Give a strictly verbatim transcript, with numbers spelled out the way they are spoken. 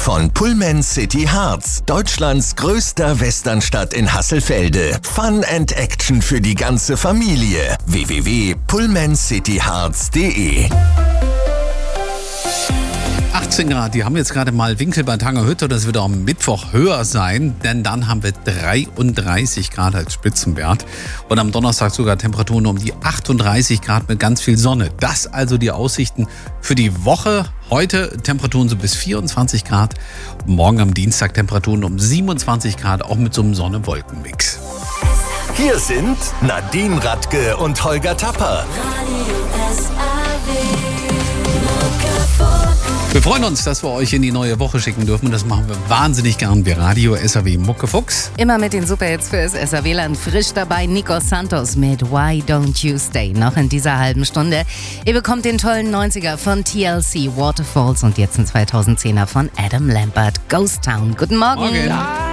Von Pullman City Harz, Deutschlands größter Westernstadt in Hasselfelde. Fun and Action für die ganze Familie. w w w punkt pullman city harz punkt de achtzehn Grad, die haben jetzt gerade mal Winkel bei Tangerhütte. Das wird auch am Mittwoch höher sein, denn dann haben wir dreiunddreißig Grad als Spitzenwert. Und am Donnerstag sogar Temperaturen um die achtunddreißig Grad mit ganz viel Sonne. Das also die Aussichten für die Woche. Heute Temperaturen so bis vierundzwanzig Grad. Morgen am Dienstag Temperaturen um siebenundzwanzig Grad, auch mit so einem Sonne-Wolken-Mix. Hier sind Nadine Radke und Holger Tapper. Wir freuen uns, dass wir euch in die neue Woche schicken dürfen. Das machen wir wahnsinnig gern. Wir Radio S A W Muckefuchs. Immer mit den Superhits für das S A W-Land. Frisch dabei Nico Santos mit Why Don't You Stay. Noch in dieser halben Stunde. Ihr bekommt den tollen neunziger von T L C, Waterfalls und jetzt ein zweitausendzehner von Adam Lambert, Ghost Town. Guten Morgen. Morgen.